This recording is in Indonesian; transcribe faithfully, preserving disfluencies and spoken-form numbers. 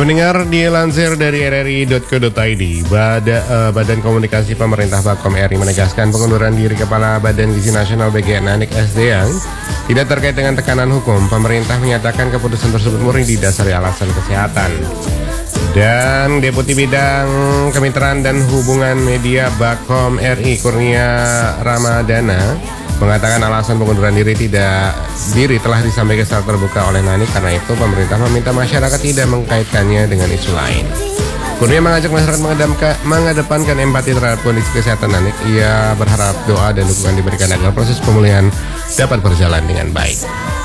mendengar dilansir dari r r i titik co titik i d, Bada, uh, Badan Komunikasi Pemerintah Bakom R I menegaskan pengunduran diri Kepala Badan Gizi Nasional B G N Nanik S D yang tidak terkait dengan tekanan hukum. Pemerintah menyatakan keputusan tersebut murni didasari alasan kesehatan. Dan Deputi Bidang Kemitraan dan Hubungan Media Bakom R I Kurnia Ramadana mengatakan alasan pengunduran diri tidak diri telah disampaikan secara terbuka oleh Nanik, karena itu pemerintah meminta masyarakat tidak mengkaitkannya dengan isu lain. Kurnia mengajak masyarakat mengedepankan empati terhadap kondisi kesehatan Nanik. Ia berharap doa dan dukungan diberikan agar proses pemulihan dapat berjalan dengan baik.